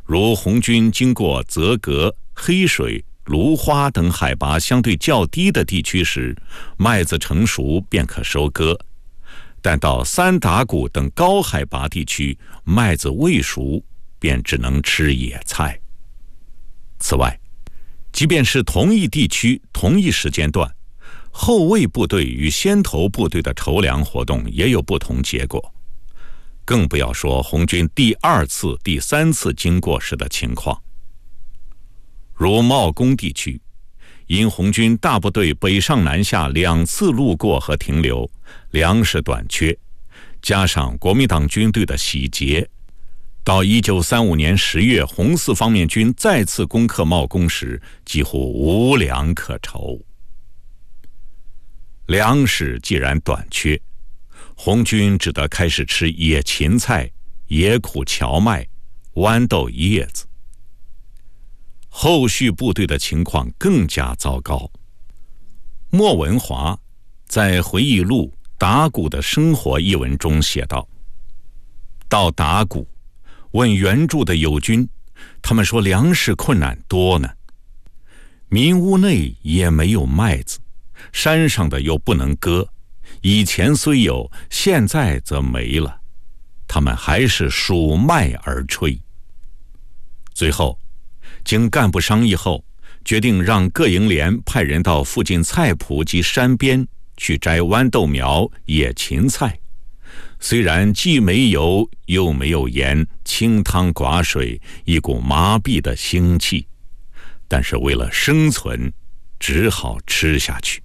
如红军经过泽阁、黑水、芦花等海拔相对较低的地区时，麦子成熟便可收割，但到三打谷等高海拔地区，麦子未熟便只能吃野菜。此外，即便是同一地区同一时间段，后卫部队与先头部队的筹粮活动也有不同结果，更不要说红军第二次、第三次经过时的情况。如茂工地区，因红军大部队北上南下2次路过和停留，粮食短缺，加上国民党军队的洗劫，到1935年10月，红四方面军再次攻克茂工时，几乎无粮可筹。粮食既然短缺，红军只得开始吃野芹菜、野苦荞麦、豌豆叶子。后续部队的情况更加糟糕。莫文华在回忆录《打鼓的生活》一文中写道：到打鼓，问援助的友军，他们说粮食困难多呢，民屋内也没有麦子，山上的又不能割，以前虽有，现在则没了，他们还是数麦而炊。最后经干部商议后，决定让各营连派人到附近菜圃及山边去摘豌豆苗、野芹菜。虽然既没油又没有盐，清汤寡水，一股麻痹的腥气，但是为了生存，只好吃下去。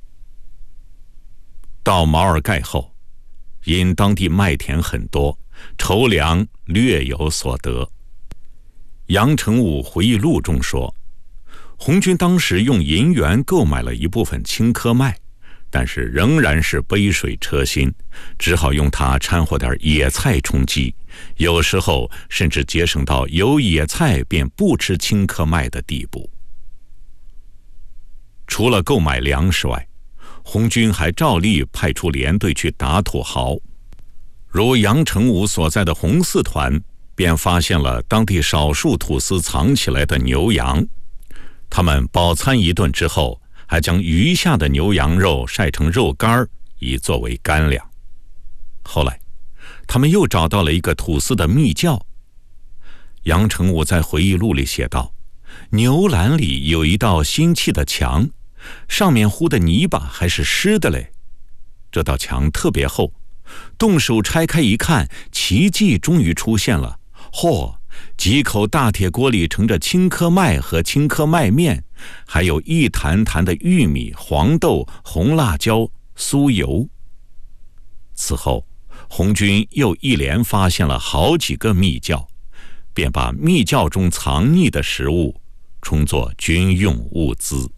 到毛尔盖后，因当地麦田很多，筹粮略有所得。杨成武回忆录中说，红军当时用银元购买了一部分青稞麦，但是仍然是杯水车薪，只好用它掺和点野菜充饥，有时候甚至节省到有野菜便不吃青稞麦的地步。除了购买粮食外，红军还照例派出连队去打土豪。如杨成武所在的红四团便发现了当地少数土司藏起来的牛羊，他们饱餐一顿之后，还将余下的牛羊肉晒成肉干，以作为干粮。后来他们又找到了一个土司的密教。杨成武在回忆录里写道，牛栏里有一道新砌的墙，上面糊的泥巴还是湿的嘞。这道墙特别厚，动手拆开一看，奇迹终于出现了。嚯，几口大铁锅里盛着青稞麦和青稞麦面，还有一坛坛的玉米、黄豆、红辣椒、酥油。此后红军又一连发现了好几个密教，便把密教中藏匿的食物充作军用物资。